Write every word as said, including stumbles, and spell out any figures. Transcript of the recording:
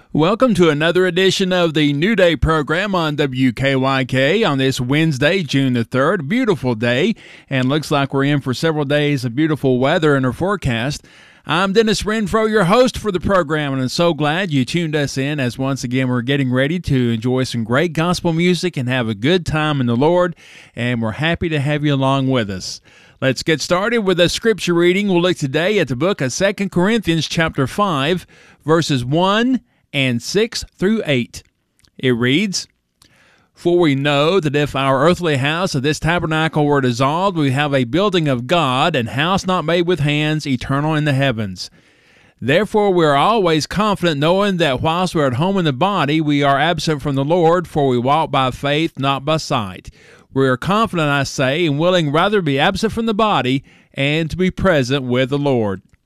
Welcome to another edition of the New Day program on W K Y K on this Wednesday, June the third. Beautiful day, and looks like we're in for several days of beautiful weather in our forecast. I'm Dennis Renfro, your host for the program, and I'm so glad you tuned us in as once again we're getting ready to enjoy some great gospel music and have a good time in the Lord, and we're happy to have you along with us. Let's get started with a scripture reading. We'll look today at the book of Second Corinthians chapter five, verses one and six through eight. It reads, "For we know that if our earthly house of this tabernacle were dissolved, we have a building of God, and house not made with hands, eternal in the heavens. Therefore we are always confident, knowing that whilst we are at home in the body, we are absent from the Lord, for we walk by faith, not by sight. We are confident, I say, and willing rather to be absent from the body, and to be present with the Lord."